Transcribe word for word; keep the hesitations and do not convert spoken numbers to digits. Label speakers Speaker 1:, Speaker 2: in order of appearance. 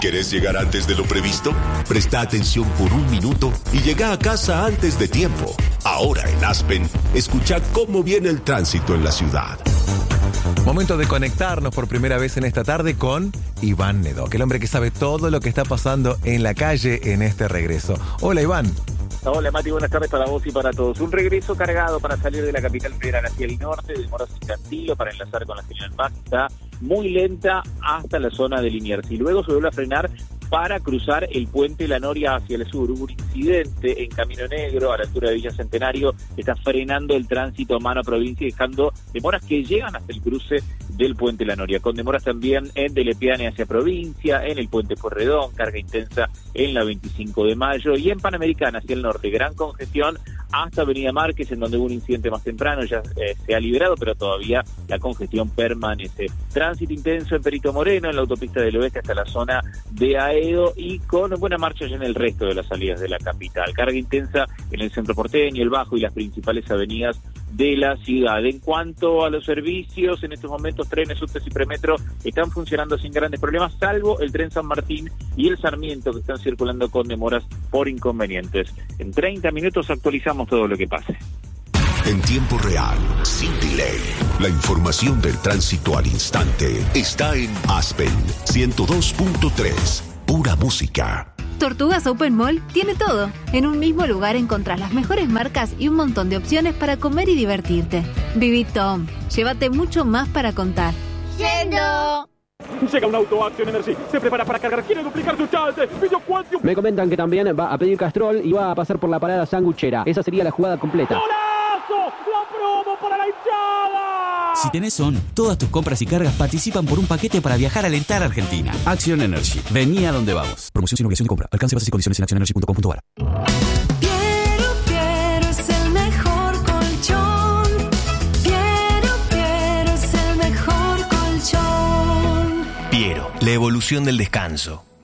Speaker 1: ¿Querés llegar antes de lo previsto? Presta atención por un minuto y llega a casa antes de tiempo. Ahora en Aspen, escucha cómo viene el tránsito en la ciudad.
Speaker 2: Momento de conectarnos por primera vez en esta tarde con Iván Nedok, el hombre que sabe todo lo que está pasando en la calle en este regreso. Hola, Iván.
Speaker 3: Hola, Mati, buenas tardes para vos y para todos. Un regreso cargado para salir de la capital federal hacia el norte, demoras en Cantillo para enlazar con la señal Paz, está muy lenta hasta la zona de Liniers y luego se vuelve a frenar para cruzar el puente La Noria hacia el sur. Hubo un incidente en Camino Negro, a la altura de Villa Centenario, está frenando el tránsito a mano provincia, dejando demoras que llegan hasta el cruce del puente La Noria, con demoras también en Delepiane hacia provincia, en el puente Porredón, carga intensa en la veinticinco de mayo y en Panamericana hacia el norte, gran congestión hasta Avenida Márquez, en donde hubo un incidente más temprano, ya eh, se ha liberado, pero todavía la congestión permanece. Tránsito intenso en Perito Moreno, en la autopista del oeste hasta la zona de Aedo y con buena marcha ya en el resto de las salidas de la capital. Carga intensa en el centro porteño, el Bajo y las principales avenidas de la ciudad. En cuanto a los servicios, en estos momentos trenes, subtes y premetro están funcionando sin grandes problemas, salvo el tren San Martín y el Sarmiento, que están circulando con demoras por inconvenientes. En treinta minutos actualizamos todo lo que pase.
Speaker 1: En tiempo real, sin delay, la información del tránsito al instante está en Aspen ciento dos punto tres, pura música.
Speaker 4: Tortugas Open Mall tiene todo. En un mismo lugar encontrás las mejores marcas y un montón de opciones para comer y divertirte. Viví Tom, llévate mucho más para contar.
Speaker 5: ¡Yendo!
Speaker 6: Llega un auto Action Energy, se prepara para cargar, quiere duplicar su chance.
Speaker 7: Me comentan que también va a pedir Castrol y va a pasar por la parada sanguchera. Esa sería la jugada completa.
Speaker 6: ¡Golazo! ¡La promo para la hinchada!
Speaker 8: Si tenés Son, todas tus compras y cargas participan por un paquete para viajar a alentar a Argentina. Action Energy. Vení a donde vamos. Promoción sin obligación de compra. Alcance, bases y condiciones en action energy punto com punto a r.
Speaker 5: Piero, Piero es el mejor colchón. Piero, Piero es el mejor colchón.
Speaker 9: Piero, la evolución del descanso.